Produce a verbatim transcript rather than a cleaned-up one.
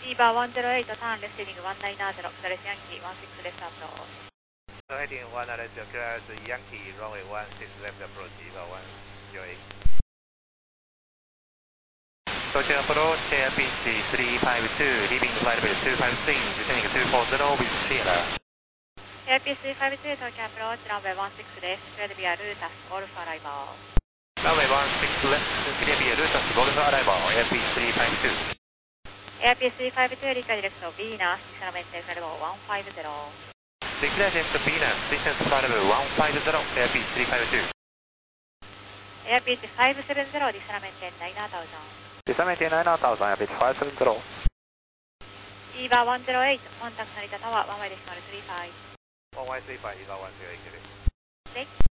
イーバーワンゼロエイト、ターンレスティングワンナインゼロ、クラレスヤンキーワンシックスレフトアプローチ。 Heading one zero zero, clear as Yankee, runway one six left approach, Eva one zero eight. Tokyo approach, airpitch three five two, leaving flight level two five three, descending two four zero with Sierra. Airpitch three five two, Tokyo approach, runway one six left, clear via Lutas, Golf arrival. Runway one six left, clear via Lutas, Golf arrival, airpitch three five two. Airpitch three five two, redirect to Venus, descent flight level one five zero. Declare descent to Venus, descent flight level one five zero, airpitch three five two. Airpitch five seven zero, descent nine thousand. Descent nine thousand, airpitch five seven zero. イーバーワンゼロエイト、contact Narita Tower, one way decimal three five. one one three five, Eva one zero eight. Thank you.